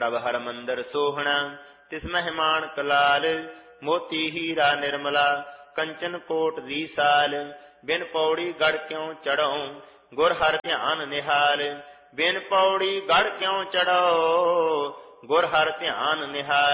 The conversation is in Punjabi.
ਪ੍ਰਭ ਹਰਮੰਦਰ ਸੋਹਣਾ ਤਿਸ ਮਹਿਮਾਨ ਕਲਾਲ। ਮੋਤੀ ਹੀਰਾ ਨਿਰਮਲਾ ਕੰਚਨ ਕੋਟ ਦੀ ਸਾਲ। ਬਿਨ ਪੌੜੀ ਗੜ ਕਿਉ ਚੜ੍ਹੋ ਗੁਰ ਹਰਿ ਧਿਆਨ ਨਿਹਾਲ। ਬਿਨ ਪੌੜੀ ਗੜ ਕਿਉ ਚੜ੍ਹੋ ਗੁਰ ਹਰਿ ਧਿਆਨ ਨਿਹਾਲ।